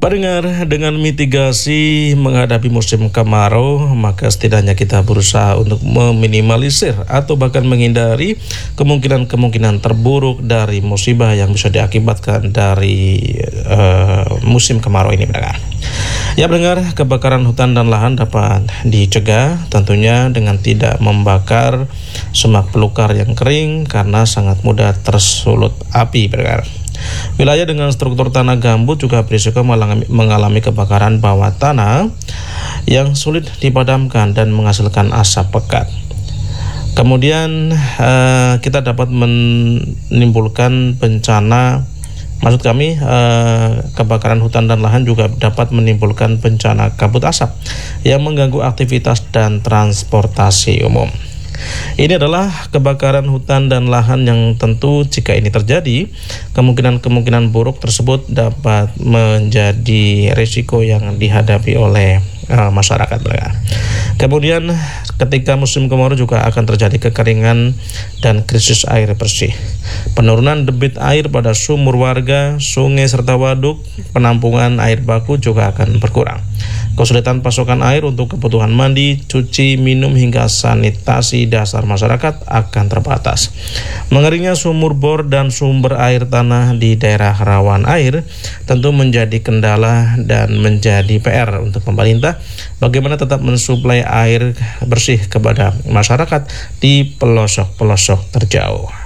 Pendengar, dengan mitigasi menghadapi musim kemarau, maka setidaknya kita berusaha untuk meminimalisir atau bahkan menghindari kemungkinan-kemungkinan terburuk dari musibah yang bisa diakibatkan dari musim kemarau ini, pendengar. Ya, pendengar, kebakaran hutan dan lahan dapat dicegah tentunya dengan tidak membakar semak belukar yang kering karena sangat mudah tersulut api, pendengar. Wilayah dengan struktur tanah gambut juga berisiko mengalami kebakaran bawah tanah yang sulit dipadamkan dan menghasilkan asap pekat. Kemudian kita dapat menimbulkan bencana, maksud kami kebakaran hutan dan lahan juga dapat menimbulkan bencana kabut asap yang mengganggu aktivitas dan transportasi umum. Ini adalah kebakaran hutan dan lahan yang tentu jika ini terjadi, kemungkinan-kemungkinan buruk tersebut dapat menjadi risiko yang dihadapi oleh masyarakat mereka. Kemudian ketika musim kemarau juga akan terjadi kekeringan dan krisis air bersih. Penurunan debit air pada sumur warga, sungai serta waduk, penampungan air baku juga akan berkurang. Kesulitan pasokan air untuk kebutuhan mandi, cuci, minum hingga sanitasi dasar masyarakat akan terbatas. Mengeringnya sumur bor dan sumber air tanah di daerah rawan air tentu menjadi kendala dan menjadi PR untuk pemerintah bagaimana tetap mensuplai air bersih kepada masyarakat di pelosok-pelosok terjauh.